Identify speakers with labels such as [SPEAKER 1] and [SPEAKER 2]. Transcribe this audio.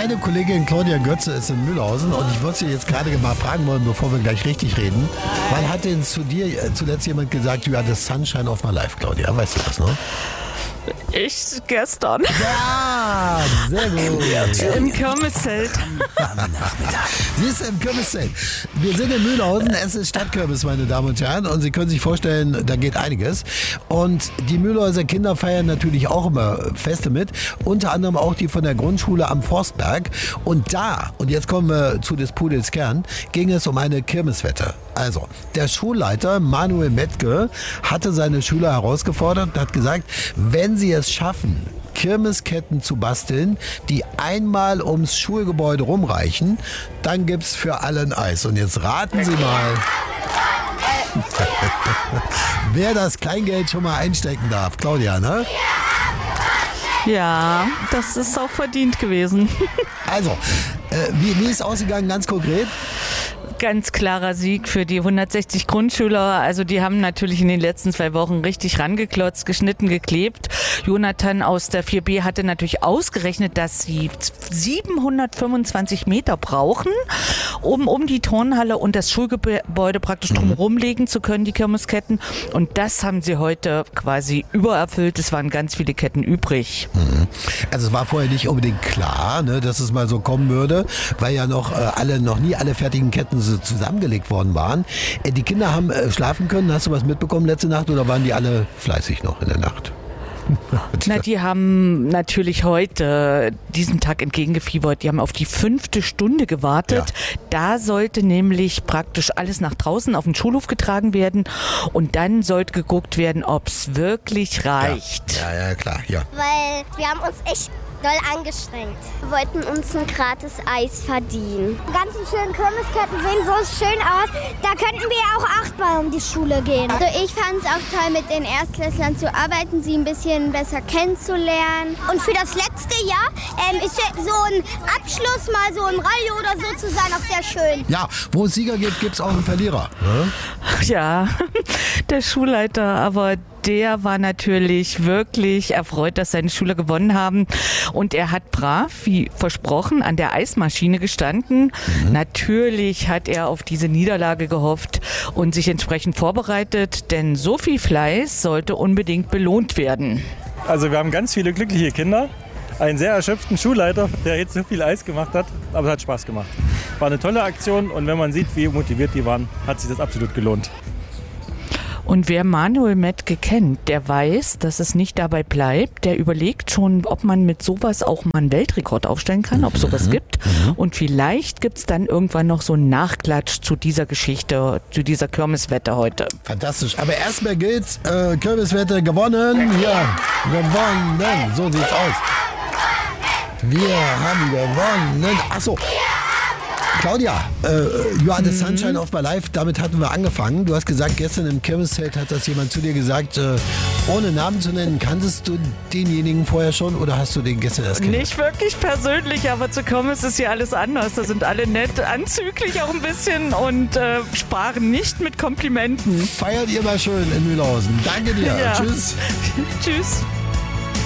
[SPEAKER 1] Meine Kollegin Claudia Götze ist in Mühlhausen und ich wollte sie jetzt gerade mal fragen wollen, bevor wir gleich richtig reden. Wann hat denn zu dir zuletzt jemand gesagt, you are the sunshine of my life, Claudia? Weißt du das noch?
[SPEAKER 2] Ich gestern.
[SPEAKER 1] Ja, sehr gut.
[SPEAKER 2] Im Kirmeszelt.
[SPEAKER 1] Sie ist im Kirmeszelt. Wir sind in Mühlhausen, es ist Stadtkirmes, meine Damen und Herren. Und Sie können sich vorstellen, da geht einiges. Und die Mühlhäuser Kinder feiern natürlich auch immer Feste mit. Unter anderem auch die von der Grundschule am Forstberg. Und jetzt kommen wir zu des Pudels Kern, ging es um eine Kirmeswette. Also, der Schulleiter Manuel Metke hatte seine Schüler herausgefordert und hat gesagt, wenn sie es schaffen, Kirmesketten zu basteln, die einmal ums Schulgebäude rumreichen, dann gibt's für alle ein Eis. Und jetzt raten Sie mal, wer das Kleingeld schon mal einstecken darf. Claudia, ne?
[SPEAKER 2] Ja, das ist auch verdient gewesen.
[SPEAKER 1] Also, wie ist es ausgegangen, ganz konkret?
[SPEAKER 2] Ganz klarer Sieg für die 160 Grundschüler. Also die haben natürlich in den letzten 2 Wochen richtig rangeklotzt, geschnitten, geklebt. Jonathan aus der 4B hatte natürlich ausgerechnet, dass sie 725 Meter brauchen, um die Turnhalle und das Schulgebäude praktisch drumherum legen zu können, die Kirmesketten. Und das haben sie heute quasi übererfüllt. Es waren ganz viele Ketten übrig.
[SPEAKER 1] Also es war vorher nicht unbedingt klar, ne, dass es mal so kommen würde, weil ja noch nie alle fertigen Ketten so zusammengelegt worden waren. Die Kinder haben schlafen können. Hast du was mitbekommen letzte Nacht oder waren die alle fleißig noch in der Nacht?
[SPEAKER 2] Na, die haben natürlich heute diesem Tag entgegengefiebert. Die haben auf die 5. Stunde gewartet. Ja. Da sollte nämlich praktisch alles nach draußen auf den Schulhof getragen werden und dann sollte geguckt werden, ob es wirklich reicht.
[SPEAKER 1] Ja, klar, ja.
[SPEAKER 3] Weil wir haben uns echt doll angestrengt. Wir wollten uns ein gratis Eis verdienen. Die ganzen schönen Kirmesketten sehen so schön aus. Da könnten wir ja auch 8-mal um die Schule gehen. Also ich fand es auch toll, mit den Erstklässlern zu arbeiten, sie ein bisschen besser kennenzulernen. Und für das letzte Jahr ist so ein Abschluss, mal so ein Rallye oder so zu sein, auch sehr schön.
[SPEAKER 1] Ja, wo es Sieger gibt, gibt es auch einen Verlierer.
[SPEAKER 2] Ja, der Schulleiter, aber der war natürlich wirklich erfreut, dass seine Schüler gewonnen haben. Und er hat brav, wie versprochen, an der Eismaschine gestanden. Natürlich hat er auf diese Niederlage gehofft und sich entsprechend vorbereitet, denn so viel Fleiß sollte unbedingt belohnt werden.
[SPEAKER 4] Also wir haben ganz viele glückliche Kinder, einen sehr erschöpften Schulleiter, der jetzt so viel Eis gemacht hat, aber es hat Spaß gemacht. War eine tolle Aktion und wenn man sieht, wie motiviert die waren, hat sich das absolut gelohnt.
[SPEAKER 2] Und wer Manuel Metke kennt, der weiß, dass es nicht dabei bleibt. Der überlegt schon, ob man mit sowas auch mal einen Weltrekord aufstellen kann, ob es sowas gibt. Und vielleicht gibt es dann irgendwann noch so einen Nachklatsch zu dieser Geschichte, zu dieser Kirmeswette heute.
[SPEAKER 1] Fantastisch. Aber erstmal gilt's, Kirmeswette gewonnen. Ja, gewonnen. So sieht's aus. Wir haben gewonnen. Achso. Claudia, you are the sunshine of my life, damit hatten wir angefangen. Du hast gesagt, gestern im Kirmeszelt hat das jemand zu dir gesagt, ohne Namen zu nennen, kanntest du denjenigen vorher schon oder hast du den gestern erst kennengelernt?
[SPEAKER 2] Nicht wirklich persönlich, aber zu Kirmes ist ja alles anders. Da sind alle nett, anzüglich auch ein bisschen und sparen nicht mit Komplimenten.
[SPEAKER 1] Feiert ihr mal schön in Mühlhausen. Danke dir.
[SPEAKER 2] Ja.
[SPEAKER 1] Tschüss.
[SPEAKER 2] Tschüss.